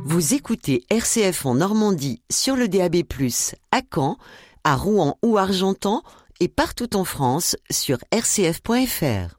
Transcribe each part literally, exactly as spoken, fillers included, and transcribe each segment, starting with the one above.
Vous écoutez R C F en Normandie sur le D A B plus, à Caen, à Rouen ou Argentan et partout en France sur r c f point f r.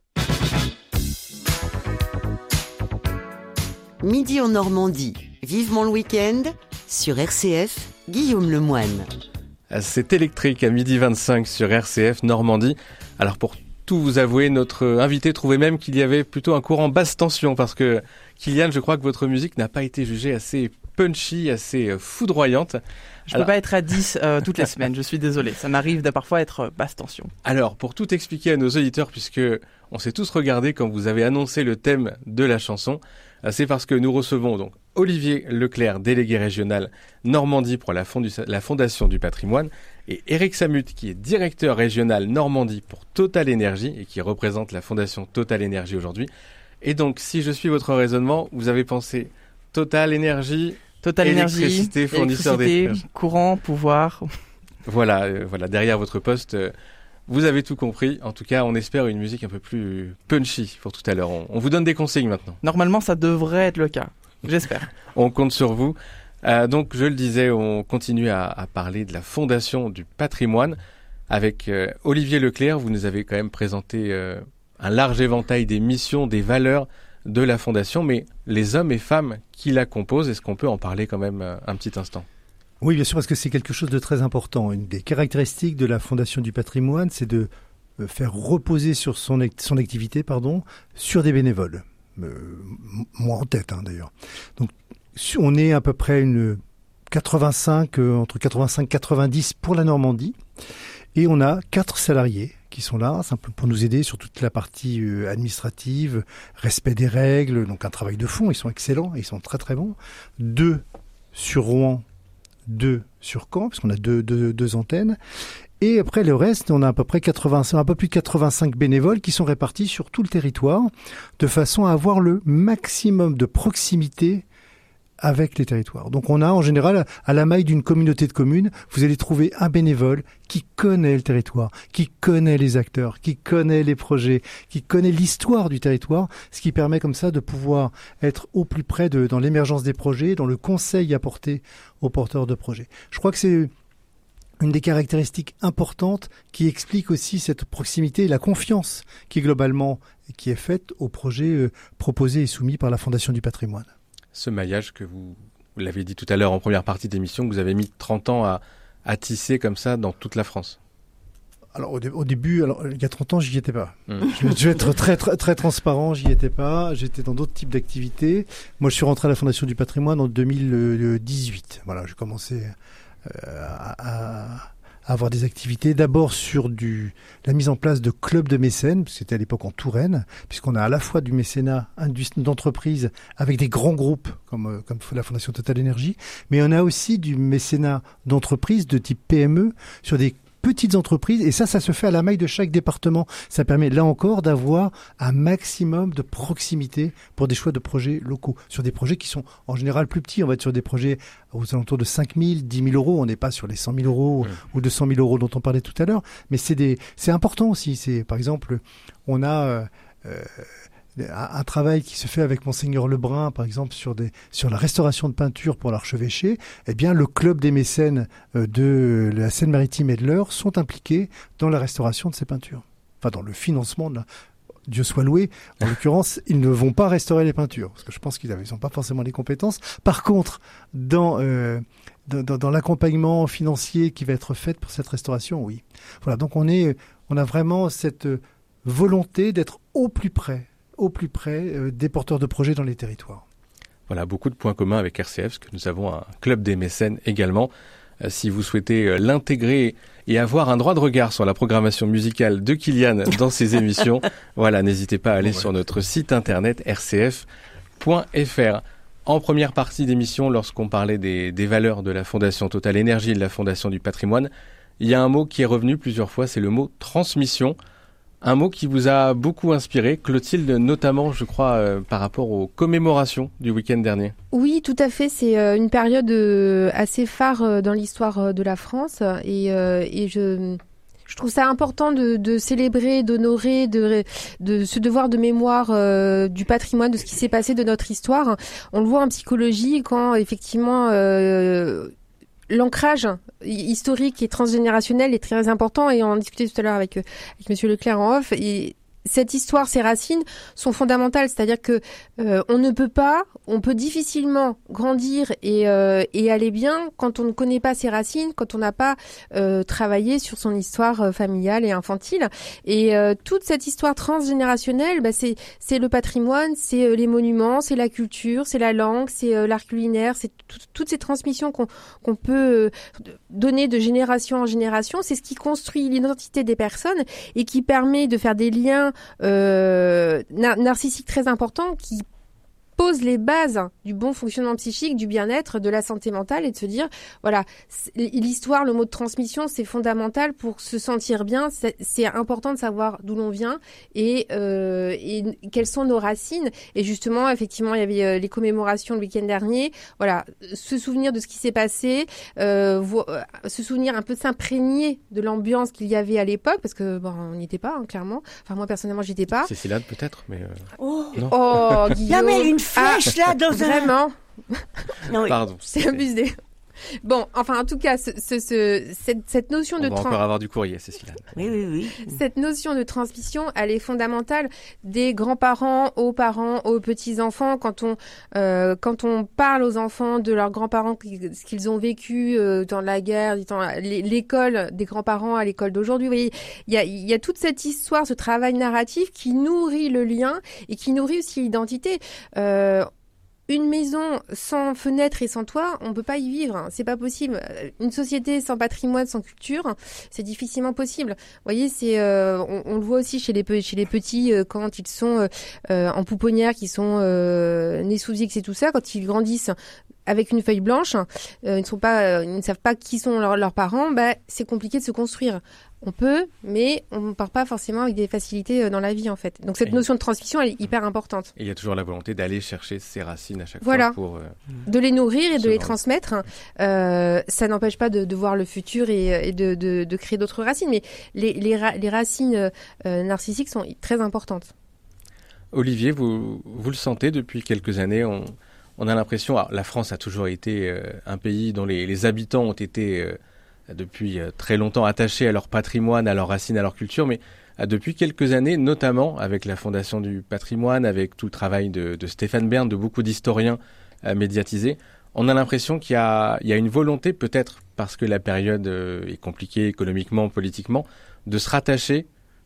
Midi en Normandie, vivement le week-end, sur R C F, Guillaume Lemoine. C'est électrique à midi vingt-cinq sur R C F Normandie. Alors pour tout vous avouer, notre invité trouvait même qu'il y avait plutôt un courant basse tension parce que, Kylian, je crois que votre musique n'a pas été jugée assez punchy, assez foudroyante. Je alors... peux pas être à dix euh, toutes les semaines, je suis désolé. Ça m'arrive de parfois être basse tension. Alors, pour tout expliquer à nos auditeurs, puisque on s'est tous regardés quand vous avez annoncé le thème de la chanson, c'est parce que nous recevons donc Olivier Leclerc, délégué régional Normandie pour la, fondu- la Fondation du patrimoine, et Eric Samut, qui est directeur régional Normandie pour Total Énergie et qui représente la Fondation Total Énergie aujourd'hui. Et donc, si je suis votre raisonnement, vous avez pensé Total Énergie, Total électricité, Énergie, fournisseur électricité, des... courant, pouvoir. Voilà, euh, voilà, derrière votre poste, euh, vous avez tout compris. En tout cas, on espère une musique un peu plus punchy pour tout à l'heure. On, on vous donne des consignes maintenant. Normalement, ça devrait être le cas. J'espère. On compte sur vous. Euh, donc, je le disais, on continue à, à parler de la Fondation du patrimoine. Avec euh, Olivier Leclerc, vous nous avez quand même présenté euh, un large éventail des missions, des valeurs de la Fondation, mais les hommes et femmes qui la composent, est-ce qu'on peut en parler quand même euh, un petit instant ? Oui, bien sûr, parce que c'est quelque chose de très important. Une des caractéristiques de la Fondation du patrimoine, c'est de faire reposer sur son, act- son activité pardon, sur des bénévoles. Euh, moi en tête, hein, d'ailleurs. Donc, on est à peu près une quatre-vingt-cinq, euh, entre quatre-vingt-cinq et quatre-vingt-dix pour la Normandie. Et on a quatre salariés qui sont là, simplement pour nous aider sur toute la partie euh, administrative, respect des règles, donc un travail de fond. Ils sont excellents, ils sont très très bons. Deux sur Rouen, deux sur Caen, parce qu'on a deux, deux, deux antennes. Et après le reste, on a à peu près quatre-vingts, un peu plus de quatre-vingt-cinq bénévoles qui sont répartis sur tout le territoire, de façon à avoir le maximum de proximité avec les territoires. Donc on a en général, à la maille d'une communauté de communes, vous allez trouver un bénévole qui connaît le territoire, qui connaît les acteurs, qui connaît les projets, qui connaît l'histoire du territoire, ce qui permet comme ça de pouvoir être au plus près de, dans l'émergence des projets, dans le conseil apporté aux porteurs de projets. Je crois que c'est une des caractéristiques importantes qui explique aussi cette proximité et la confiance qui globalement qui est faite aux projets euh, proposés et soumis par la Fondation du patrimoine. Ce maillage que vous, vous l'avez dit tout à l'heure en première partie d'émission, que vous avez mis trente ans à, à tisser comme ça dans toute la France. Alors au, dé- au début, alors, il y a trente ans, j'y étais pas. Mmh. Je, je vais être très, très, très transparent, j'y étais pas. J'étais dans d'autres types d'activités. Moi, je suis rentré à la Fondation du patrimoine en deux mille dix-huit. Voilà, j'ai commencé euh, à, à avoir des activités, d'abord sur du, la mise en place de clubs de mécènes, c'était à l'époque en Touraine, puisqu'on a à la fois du mécénat d'entreprise avec des grands groupes comme, comme la Fondation Total Énergie, mais on a aussi du mécénat d'entreprise de type P M E sur des petites entreprises, et ça, ça se fait à la maille de chaque département. Ça permet, là encore, d'avoir un maximum de proximité pour des choix de projets locaux, sur des projets qui sont en général plus petits. On va être sur des projets aux alentours de cinq mille, dix mille euros. On n'est pas sur les cent mille euros mmh. ou deux cent mille euros dont on parlait tout à l'heure. Mais c'est des, c'est important aussi. C'est, par exemple, on a euh, euh, un travail qui se fait avec Monseigneur Lebrun, par exemple, sur, des, sur la restauration de peinture pour l'archevêché. Eh bien, le club des mécènes de la Seine-Maritime et de l'Eure sont impliqués dans la restauration de ces peintures. Enfin, dans le financement de la... Dieu soit loué. En l'occurrence, ils ne vont pas restaurer les peintures, parce que je pense qu'ils n'ont pas forcément les compétences. Par contre, dans, euh, dans, dans l'accompagnement financier qui va être fait pour cette restauration, oui. Voilà, donc on, est, on a vraiment cette volonté d'être au plus près au plus près euh, des porteurs de projets dans les territoires. Voilà, beaucoup de points communs avec R C F, parce que nous avons un club des mécènes également. Euh, si vous souhaitez euh, l'intégrer et avoir un droit de regard sur la programmation musicale de Kylian dans ses émissions, voilà, n'hésitez pas à aller bon, ouais. sur notre site internet r c f point f r. En première partie d'émission, lorsqu'on parlait des, des valeurs de la Fondation Total Énergie et de la Fondation du patrimoine, il y a un mot qui est revenu plusieurs fois, c'est le mot transmission. Un mot qui vous a beaucoup inspiré, Clotilde, notamment, je crois, euh, par rapport aux commémorations du week-end dernier. Oui, tout à fait. C'est euh, une période euh, assez phare euh, dans l'histoire euh, de la France. Et, euh, et je, Je trouve ça important de, de célébrer, d'honorer, de, de ce devoir de mémoire euh, du patrimoine, de ce qui s'est passé, de notre histoire. On le voit en psychologie quand effectivement euh, l'ancrage historique et transgénérationnel est très important, et on en discutait tout à l'heure avec, avec Monsieur Leclerc en off. Et cette histoire, ses racines sont fondamentales, c'est-à-dire que euh, on ne peut pas, on peut difficilement grandir et, euh, et aller bien quand on ne connaît pas ses racines, quand on n'a pas euh, travaillé sur son histoire euh, familiale et infantile. Et euh, toute cette histoire transgénérationnelle, bah, c'est c'est le patrimoine, c'est euh, les monuments, c'est la culture, c'est la langue, c'est euh, l'art culinaire, c'est tout, toutes ces transmissions qu'on qu'on peut euh, donner de génération en génération. C'est ce qui construit l'identité des personnes et qui permet de faire des liens Euh, nar- narcissique très important, qui pose les bases du bon fonctionnement psychique, du bien-être, de la santé mentale, et de se dire, voilà, l'histoire, le mot de transmission, c'est fondamental pour se sentir bien. C'est, c'est important de savoir d'où l'on vient et, euh, et quelles sont nos racines. Et justement, effectivement, il y avait euh, les commémorations le week-end dernier. Voilà, se souvenir de ce qui s'est passé, euh, vo- euh, se souvenir un peu, s'imprégner de l'ambiance qu'il y avait à l'époque, parce que bon, on n'y était pas, hein, clairement. Enfin, moi personnellement, j'y étais pas. Cécilade peut-être, mais euh... Oh, non. Oh, Guillaume. non mais une flèche là dans un... Vraiment. Non, oui. Pardon. C'est abusé. Bon, enfin, en tout cas, ce, ce, ce, cette, cette notion On de va trans- encore avoir du courrier, Cécile. Oui, oui, oui. cette notion de transmission, elle est fondamentale des grands-parents aux parents, aux petits-enfants. Quand on, euh, quand on parle aux enfants de leurs grands-parents, ce qu'ils ont vécu euh, dans la guerre, dans l'école des grands-parents à l'école d'aujourd'hui, vous voyez, il y a, il y a toute cette histoire, ce travail narratif qui nourrit le lien et qui nourrit aussi l'identité. Euh, Une maison sans fenêtre et sans toit, on peut pas y vivre, c'est pas possible. Une société sans patrimoine, sans culture, c'est difficilement possible. Vous voyez, c'est euh, on, on le voit aussi chez les chez les petits euh, quand ils sont euh, en pouponnière, qui sont euh, nés sous X et tout ça, quand ils grandissent avec une feuille blanche, euh, ils ne sont pas, euh, ils ne savent pas qui sont leurs, leurs parents, bah c'est compliqué de se construire. On peut, mais on ne part pas forcément avec des facilités dans la vie, en fait. Donc cette et notion de transmission, elle est hyper importante. Et il y a toujours la volonté d'aller chercher ses racines à chaque voilà. fois pour... Euh, de les nourrir et de les vendre. transmettre. Euh, ça n'empêche pas de, de voir le futur et, et de, de, de créer d'autres racines, mais les, les, ra- les racines euh, narcissiques sont très importantes. Olivier, vous, vous le sentez depuis quelques années, on, on a l'impression... Alors, la France a toujours été euh, un pays dont les, les habitants ont été... Euh, depuis très longtemps attachés à leur patrimoine, à leurs racines, à leur culture, mais depuis quelques années, notamment avec la Fondation du patrimoine, avec tout le travail de, de Stéphane Bern, de beaucoup d'historiens euh, médiatisés, on a l'impression qu'il y a, il y a une volonté, peut-être parce que la période euh, est compliquée économiquement, politiquement, de se rattacher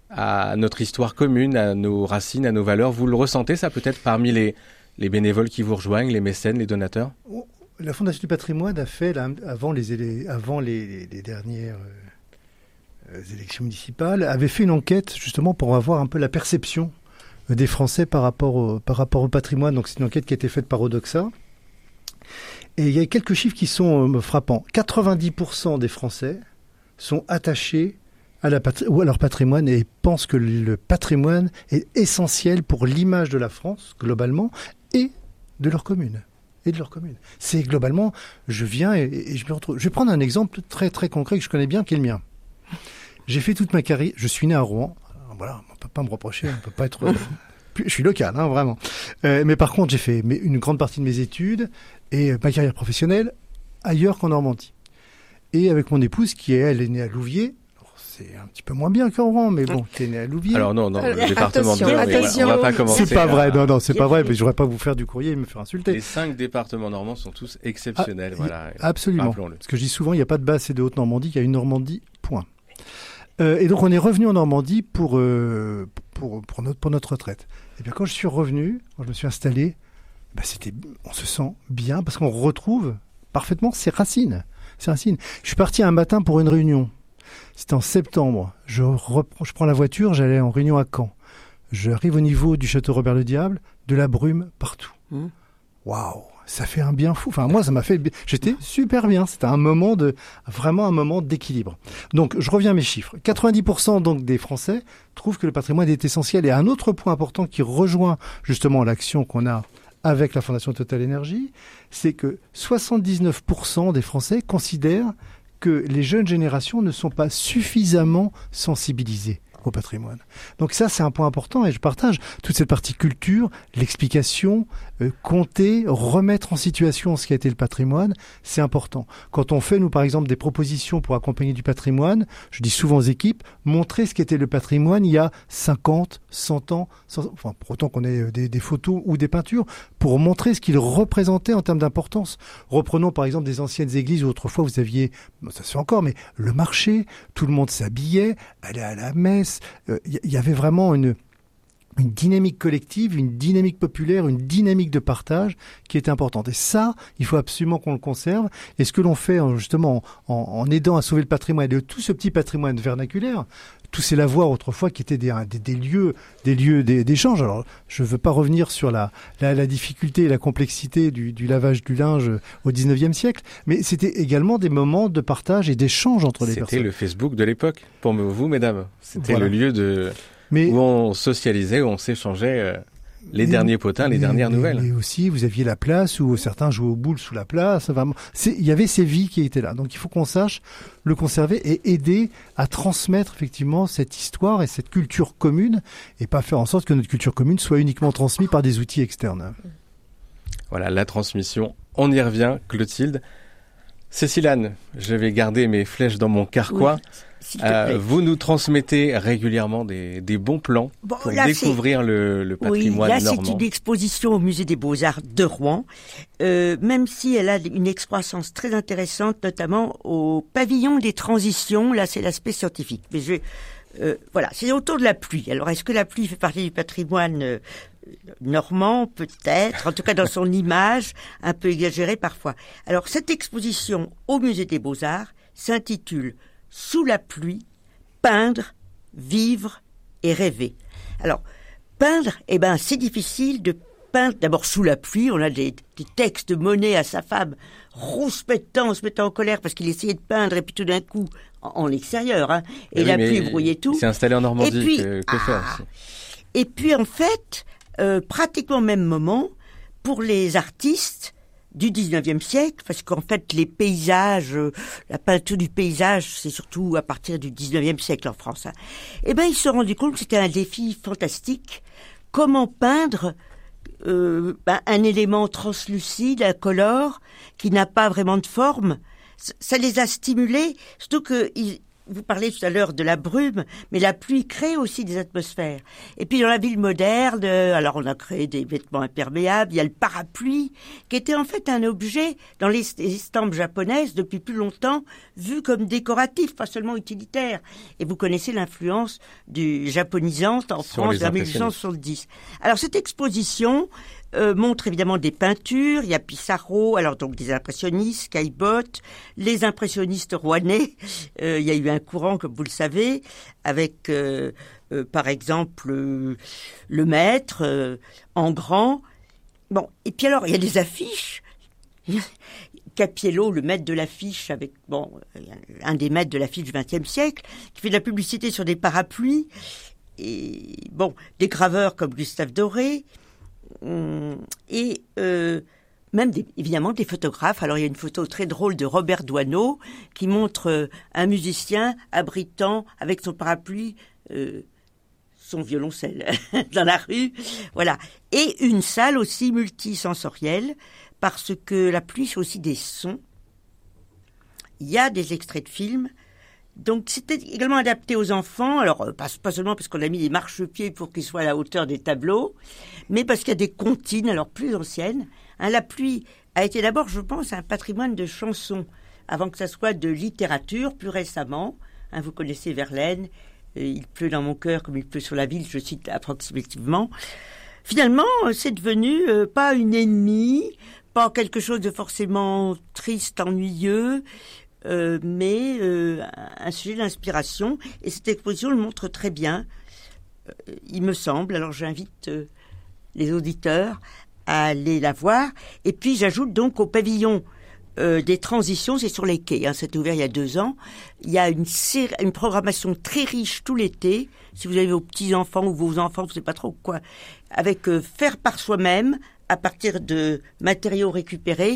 à notre histoire commune, à nos racines, à nos valeurs. Vous le ressentez, ça, peut-être parmi les, les bénévoles qui vous rejoignent, les mécènes, les donateurs ? La Fondation du patrimoine a fait, là, avant les, élé- avant les, les, les dernières euh, élections municipales, avait fait une enquête justement pour avoir un peu la perception des Français par rapport au, par rapport au patrimoine. Donc c'est une enquête qui a été faite par Odoxa. Et il y a quelques chiffres qui sont euh, frappants. quatre-vingt-dix pour cent des Français sont attachés à, la patri- ou à leur patrimoine et pensent que le patrimoine est essentiel pour l'image de la France, globalement, et de leur commune. Et de leur commune. C'est globalement, je viens et, et je me retrouve. Je vais prendre un exemple très très concret que je connais bien, qui est le mien. J'ai fait toute ma carrière, je suis né à Rouen. Alors voilà, on ne peut pas me reprocher, on ne peut pas être... euh, je suis local, hein, vraiment. Euh, mais par contre, j'ai fait mes, une grande partie de mes études et euh, ma carrière professionnelle ailleurs qu'en Normandie. Et avec mon épouse, qui elle est née à Louviers. C'est un petit peu moins bien qu'en Rouen, mais bon, qui est né à Louviers. Alors non, non, Euh, le département attention, de Nord, mais voilà, attention. on va pas commencer. C'est pas à- vrai, non, non, c'est pas vrai, mais je voudrais pas vous faire du courrier et me faire insulter. Les cinq départements normands sont tous exceptionnels, Ah, voilà. Absolument. Rappelons-le. Parce que je dis souvent, il n'y a pas de Basse et de Haute-Normandie, il y a une Normandie, point. Euh, et donc, on est revenu en Normandie pour, euh, pour, pour, notre, pour notre retraite. Et bien, quand je suis revenu, quand je me suis installé, ben, c'était, on se sent bien parce qu'on retrouve parfaitement ses racines. Ses racines. Je suis parti un matin pour une réunion. C'était en septembre. Je, reprends, je prends la voiture, j'allais en réunion à Caen. J'arrive au niveau du château Robert le Diable, de la brume partout. Mmh. Waouh, ça fait un bien fou. Enfin, moi, ça m'a fait... J'étais super bien. C'était un moment de... Vraiment un moment d'équilibre. Donc, je reviens à mes chiffres. quatre-vingt-dix pour cent donc, des Français trouvent que le patrimoine est essentiel. Et un autre point important qui rejoint justement l'action qu'on a avec la Fondation Total Énergie, c'est que soixante-dix-neuf pour cent des Français considèrent que les jeunes générations ne sont pas suffisamment sensibilisées au patrimoine. Donc ça, c'est un point important et je partage toute cette partie culture, l'explication, euh, compter, remettre en situation ce qui a été le patrimoine, c'est important. Quand on fait, nous, par exemple, des propositions pour accompagner du patrimoine, je dis souvent aux équipes, montrer ce qu'était le patrimoine il y a cinquante, cent ans, cent, enfin, pour autant qu'on ait des, des photos ou des peintures, pour montrer ce qu'il représentait en termes d'importance. Reprenons, par exemple, des anciennes églises où autrefois vous aviez, ça se fait encore, mais le marché, tout le monde s'habillait, allait à la messe, il euh, y, y avait vraiment une, une dynamique collective, une dynamique populaire, une dynamique de partage qui est importante. Et ça, il faut absolument qu'on le conserve. Et ce que l'on fait justement en, en aidant à sauver le patrimoine, de tout ce petit patrimoine vernaculaire, tous ces lavoirs autrefois qui étaient des, des, des lieux, des lieux d'échange. Alors, je ne veux pas revenir sur la, la, la difficulté et la complexité du, du lavage du linge au dix-neuvième siècle, mais c'était également des moments de partage et d'échange entre les personnes. C'était le Facebook de l'époque, pour vous, mesdames. C'était voilà. Le lieu de mais, où on socialisait, où on s'échangeait euh, les mais, derniers potins, les mais, dernières mais, nouvelles. Et aussi, vous aviez la place où certains jouaient aux boules sous la place. Vraiment, il y avait ces vies qui étaient là. Donc, il faut qu'on sache le conserver et aider à transmettre effectivement cette histoire et cette culture commune et pas faire en sorte que notre culture commune soit uniquement transmise par des outils externes. Voilà, la transmission. On y revient, Clotilde. Cécile-Anne, je vais garder mes flèches dans mon carquois. Oui, euh, vous nous transmettez régulièrement des, des bons plans bon, pour là, découvrir le, le patrimoine oui, là, normand. C'est une exposition au Musée des Beaux-Arts de Rouen, euh, même si elle a une excroissance très intéressante, notamment au pavillon des transitions. Là, c'est l'aspect scientifique. Mais je, euh, voilà, c'est autour de la pluie. Alors, est-ce que la pluie fait partie du patrimoine euh, normand, peut-être, en tout cas dans son image, un peu exagérée parfois. Alors, cette exposition au Musée des Beaux-Arts s'intitule « Sous la pluie, peindre, vivre et rêver ». Alors, peindre, eh ben, c'est difficile de peindre. D'abord, sous la pluie, on a des, des textes de Monet à sa femme, rouspétant, se mettant en colère parce qu'il essayait de peindre et puis tout d'un coup, en, en extérieur, hein, et oui, la pluie brouillait tout. Il s'est installé en Normandie, et puis, que, que faire ah, aussi. Et puis, en fait, Euh, pratiquement au même moment pour les artistes du dix-neuvième siècle, parce qu'en fait les paysages, euh, la peinture du paysage, c'est surtout à partir du dix-neuvième siècle en France. Hein. Eh ben ils se sont rendus compte que c'était un défi fantastique. Comment peindre euh, ben, un élément translucide, incolore, qui n'a pas vraiment de forme. Ça, ça les a stimulés, surtout que ils, vous parlez tout à l'heure de la brume, mais la pluie crée aussi des atmosphères. Et puis dans la ville moderne, alors on a créé des vêtements imperméables, il y a le parapluie, qui était en fait un objet dans les estampes japonaises depuis plus longtemps, vu comme décoratif, pas seulement utilitaire. Et vous connaissez l'influence du japonisante en France en mille huit cent soixante-dix. Alors cette exposition Euh, montre évidemment des peintures, il y a Pissarro, alors donc des impressionnistes, Caillebotte, les impressionnistes rouennais, euh, il y a eu un courant comme vous le savez, avec euh, euh, par exemple euh, le maître euh, en grand. Bon, et puis alors il y a des affiches. Capiello, le maître de l'affiche, avec bon un des maîtres de l'affiche du vingtième siècle, qui fait de la publicité sur des parapluies, et bon des graveurs comme Gustave Doré. Et euh, même des, évidemment des photographes. Alors il y a une photo très drôle de Robert Doisneau qui montre euh, un musicien abritant avec son parapluie euh, son violoncelle dans la rue. Voilà. Et une salle aussi multisensorielle parce que la pluie c'est aussi des sons. Il y a des extraits de films. Donc c'était également adapté aux enfants, alors pas, pas seulement parce qu'on a mis des marchepieds pour qu'ils soient à la hauteur des tableaux, mais parce qu'il y a des comptines, alors plus anciennes. Hein, la pluie a été d'abord, je pense, un patrimoine de chansons, avant que ça soit de littérature, plus récemment. Hein, vous connaissez Verlaine, euh, il pleut dans mon cœur comme il pleut sur la ville, je cite approximativement. Finalement, c'est devenu euh, pas une ennemie, pas quelque chose de forcément triste, ennuyeux, Euh, mais euh, un sujet d'inspiration, et cette exposition le montre très bien, euh, il me semble. Alors j'invite euh, les auditeurs à aller la voir. Et puis j'ajoute donc au pavillon euh, des transitions, c'est sur les quais, hein, c'est ouvert il y a deux ans. Il y a une, série, une programmation très riche tout l'été, si vous avez vos petits-enfants ou vos enfants, je ne sais pas trop quoi, avec euh, faire par soi-même, à partir de matériaux récupérés,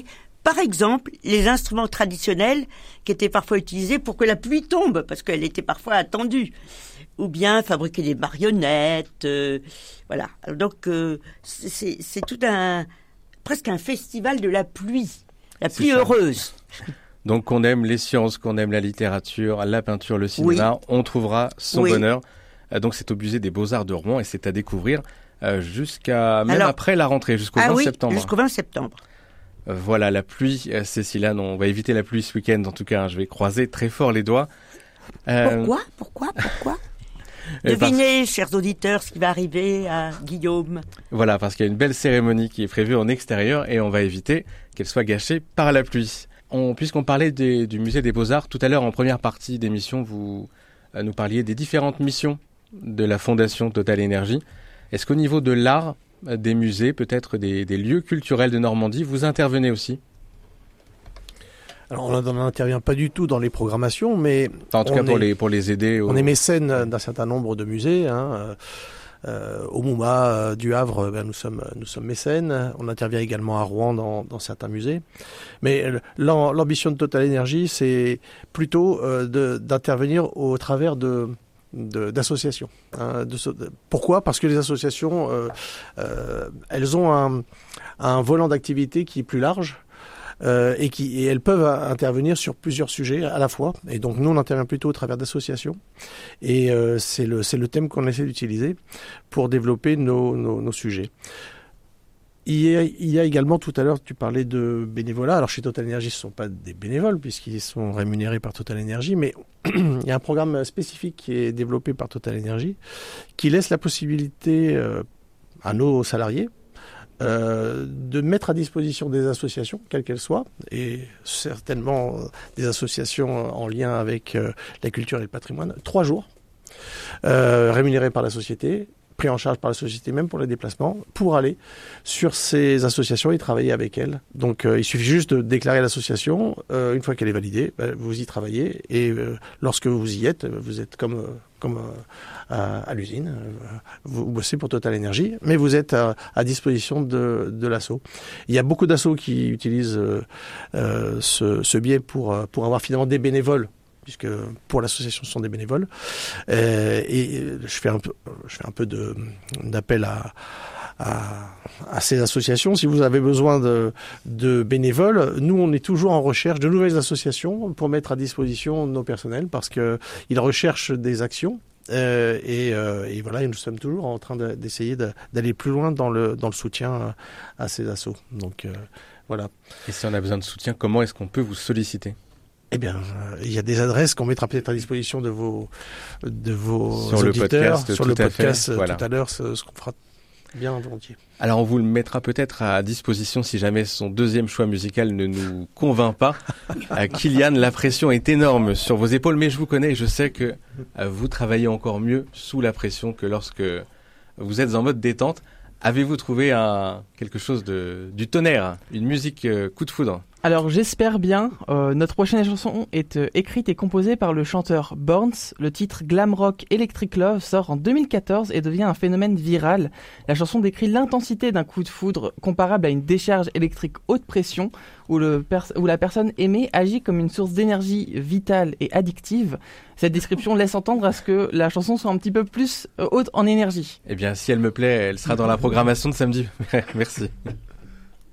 Par exemple, les instruments traditionnels qui étaient parfois utilisés pour que la pluie tombe, parce qu'elle était parfois attendue. Ou bien fabriquer des marionnettes, euh, voilà. Alors donc, euh, c'est, c'est tout un, presque un festival de la pluie, la pluie heureuse. Donc, qu'on aime les sciences, qu'on aime la littérature, la peinture, le cinéma, oui. on trouvera son oui. bonheur. Donc, c'est au musée des Beaux-Arts de Rouen et c'est à découvrir euh, jusqu'à, même Alors, après la rentrée, jusqu'au ah vingt oui, septembre. jusqu'au vingt septembre. Euh, voilà, la pluie, euh, Céciliane, on va éviter la pluie ce week-end, en tout cas, hein, je vais croiser très fort les doigts. Euh... Pourquoi Pourquoi Pourquoi Devinez, parce... chers auditeurs, ce qui va arriver à Guillaume. Voilà, parce qu'il y a une belle cérémonie qui est prévue en extérieur et on va éviter qu'elle soit gâchée par la pluie. On, puisqu'on parlait des, du musée des Beaux-Arts, tout à l'heure en première partie d'émission, vous euh, nous parliez des différentes missions de la Fondation Total Énergie. Est-ce qu'au niveau de l'art, euh, des musées, peut-être des, des lieux culturels de Normandie, vous intervenez aussi ? Alors, on n'intervient pas du tout dans les programmations, mais... Enfin, en tout cas, pour, est, les, pour les aider. Au... On est mécène d'un certain nombre de musées. Hein. Euh, au MoMA euh, du Havre, ben, nous sommes nous sommes mécènes. On intervient également à Rouen dans, dans certains musées. Mais l'ambition de Total Énergie, c'est plutôt euh, de, d'intervenir au travers de... De, d'associations. Hein, de, de, pourquoi ? Parce que les associations, euh, euh, elles ont un, un volant d'activité qui est plus large euh, et, qui, et elles peuvent intervenir sur plusieurs sujets à la fois. Et donc nous, on intervient plutôt au travers d'associations. Et euh, c'est, le, c'est le thème qu'on essaie d'utiliser pour développer nos, nos, nos sujets. Il y, a, il y a également, tout à l'heure, tu parlais de bénévolat. Alors, chez Total Énergie, ce ne sont pas des bénévoles, puisqu'ils sont rémunérés par Total Énergie, mais il y a un programme spécifique qui est développé par Total Énergie, qui laisse la possibilité euh, à nos salariés euh, de mettre à disposition des associations, quelles qu'elles soient, et certainement euh, des associations en lien avec euh, la culture et le patrimoine, trois jours, euh, rémunérés par la société, pris en charge par la société même pour les déplacements, pour aller sur ces associations et travailler avec elles. Donc euh, il suffit juste de déclarer l'association, euh, une fois qu'elle est validée, bah, vous y travaillez, et euh, lorsque vous y êtes, vous êtes comme, euh, comme euh, à, à l'usine, euh, vous bossez pour Total Énergie, mais vous êtes à, à disposition de, de l'asso. Il y a beaucoup d'assos qui utilisent euh, euh, ce, ce biais pour, pour avoir finalement des bénévoles, puisque pour l'association, ce sont des bénévoles. Euh, et je fais un peu, je fais un peu de, d'appel à, à, à ces associations. Si vous avez besoin de, de bénévoles, nous, on est toujours en recherche de nouvelles associations pour mettre à disposition nos personnels, parce qu'ils recherchent des actions. Euh, et, euh, et voilà, et nous sommes toujours en train de, d'essayer de, d'aller plus loin dans le, dans le soutien à, à ces assos. Donc, euh, voilà. Et si on a besoin de soutien, comment est-ce qu'on peut vous solliciter ? Eh bien, euh, il y a des adresses qu'on mettra peut-être à disposition de vos, de vos sur auditeurs, le podcast, sur le podcast fait, voilà. tout à l'heure, ce, ce qu'on fera bien volontiers. Alors, on vous le mettra peut-être à disposition si jamais son deuxième choix musical ne nous convainc pas. euh, Kylian, la pression est énorme sur vos épaules, mais je vous connais et je sais que euh, vous travaillez encore mieux sous la pression que lorsque vous êtes en mode détente. Avez-vous trouvé un, quelque chose de, du tonnerre, une musique euh, coup de foudre ? Alors j'espère bien. Euh, notre prochaine chanson est euh, écrite et composée par le chanteur Borns. Le titre Glam Rock Electric Love sort en deux mille quatorze et devient un phénomène viral. La chanson décrit l'intensité d'un coup de foudre comparable à une décharge électrique haute pression où, le pers- où la personne aimée agit comme une source d'énergie vitale et addictive. Cette description laisse entendre à ce que la chanson soit un petit peu plus euh, haute en énergie. Eh bien, si elle me plaît, elle sera dans la programmation de samedi. Merci.